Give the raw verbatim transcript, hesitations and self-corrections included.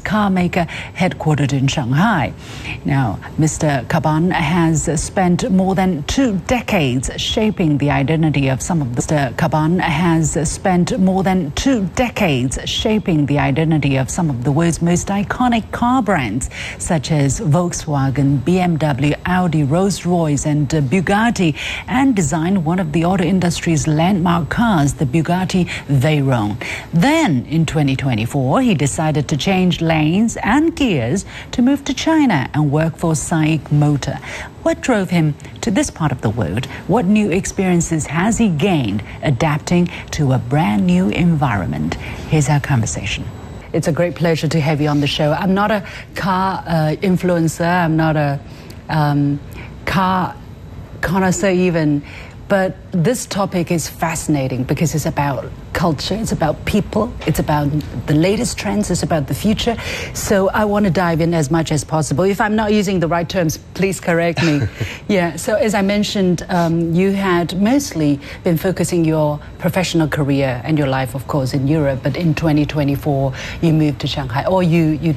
car maker headquartered in Shanghai. Now, Mister Caban has spent more than two decades shaping the identity of some of the Mister Caban has spent more than two decades shaping the identity of some of the world's most iconic car brands, such as Volkswagen, B M W, Audi, Rolls-Royce and uh, Bugatti, and designed one of the auto industry's landmark cars, the Bugatti Veyron. Then, in twenty twenty-four, he decided to change lanes and gears to move to China and work for SAIC Motor. What drove him to this part of the world? What new experiences has he gained adapting to a brand new environment? Here's our conversation. It's a great pleasure to have you on the show. I'm not a car uh, influencer. I'm not a um, car connoisseur even. But this topic is fascinating because it's about culture, it's about people, it's about the latest trends, it's about the future. So I want to dive in as much as possible. If I'm not using the right terms, please correct me. Yeah, so as I mentioned, um, you had mostly been focusing your professional career and your life, of course, in Europe. But in twenty twenty-four, you moved to Shanghai, or you, you